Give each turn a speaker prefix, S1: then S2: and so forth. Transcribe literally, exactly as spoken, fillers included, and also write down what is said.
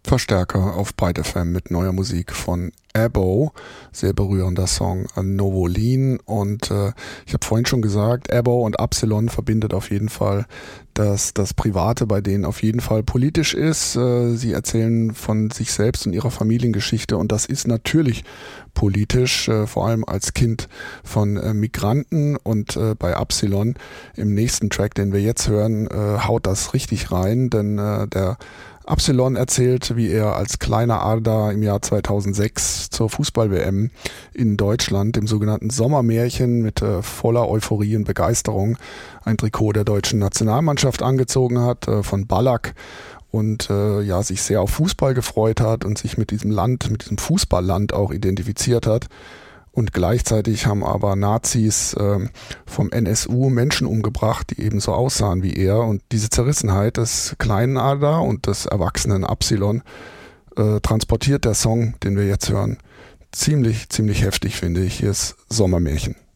S1: Verstärker auf Byte F M mit neuer Musik von Abo, sehr berührender Song Novolin. Und äh, ich habe vorhin schon gesagt, Abo und Absilon verbindet auf jeden Fall, dass das Private bei denen auf jeden Fall politisch ist. Äh, sie erzählen von sich selbst und ihrer Familiengeschichte und das ist natürlich politisch, äh, vor allem als Kind von äh, Migranten. Und äh, bei Absilon im nächsten Track, den wir jetzt hören, äh, haut das richtig rein, denn äh, der Absilon erzählt, wie er als kleiner Arda im Jahr zweitausendsechs zur Fußball-W M in Deutschland, dem sogenannten Sommermärchen, mit äh, voller Euphorie und Begeisterung ein Trikot der deutschen Nationalmannschaft angezogen hat, äh, von Ballack, und äh, ja, sich sehr auf Fußball gefreut hat und sich mit diesem Land, mit diesem Fußballland auch identifiziert hat. Und gleichzeitig haben aber Nazis äh, vom N S U Menschen umgebracht, die eben so aussahen wie er. Und diese Zerrissenheit des kleinen Ada und des erwachsenen Absilon äh, transportiert der Song, den wir jetzt hören, ziemlich, ziemlich heftig, finde ich. Hier ist Sommermärchen.